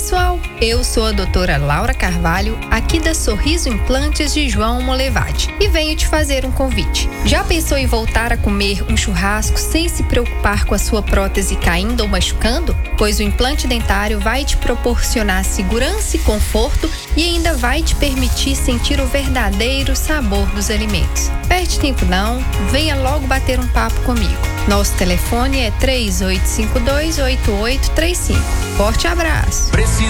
pessoal, eu sou a doutora Laura Carvalho, aqui da Sorriso Implantes de João Molevade, e venho te fazer um convite. Já pensou em voltar a comer um churrasco sem se preocupar com a sua prótese caindo ou machucando? Pois o implante dentário vai te proporcionar segurança e conforto e ainda vai te permitir sentir o verdadeiro sabor dos alimentos. Perde tempo não, venha logo bater um papo comigo. Nosso telefone é 3852-8835. Forte abraço!